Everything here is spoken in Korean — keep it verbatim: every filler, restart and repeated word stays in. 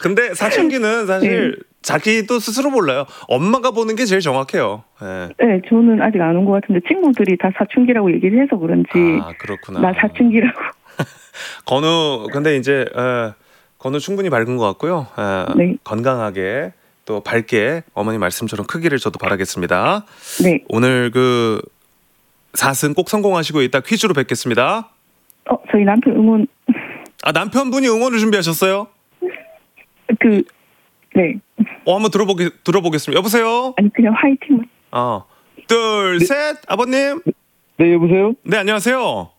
근데 사춘기는 사실 네. 자기도 스스로 몰라요. 엄마가 보는 게 제일 정확해요. 네, 네 저는 아직 안 온 것 같은데 친구들이 다 사춘기라고 얘기를 해서 그런지 아, 그렇구나. 나 사춘기라고. 건우 근데 이제 에, 건우 충분히 밝은 것 같고요. 에, 네. 건강하게 또 밝게 어머니 말씀처럼 크기를 저도 바라겠습니다. 네. 오늘 그 사승 꼭 성공하시고 이따 퀴즈로 뵙겠습니다. 어 저희 남편 응원. 아 남편분이 응원을 준비하셨어요? 그 네. 어 한번 들어보게 들어보겠습니다. 여보세요? 아니 그냥 화이팅만. 어 둘 셋 네. 아버님. 네 여보세요? 네 안녕하세요.